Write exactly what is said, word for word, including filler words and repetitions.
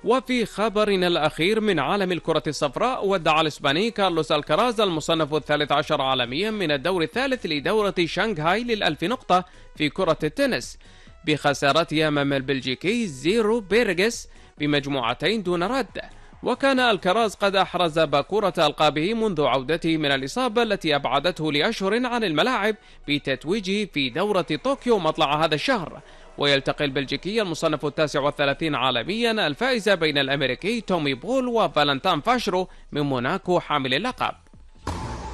وفي خبرنا الأخير من عالم الكرة الصفراء، ودع الإسباني كارلوس الكراز المصنف الثالث عشر عالميا من الدور الثالث لدورة شانغهاي للألف نقطة في كرة التنس بخسارته أمام البلجيكي زيرو بيرغس بمجموعتين دون رد. وكان الكراز قد أحرز باكورة ألقابه منذ عودته من الإصابة التي أبعدته لأشهر عن الملاعب بتتويجه في دورة طوكيو مطلع هذا الشهر. ويلتقي البلجيكي المصنف التاسع والثلاثين عالميا الفائز بين الأمريكي تومي بول وفالنتان فاشرو من موناكو حامل اللقب.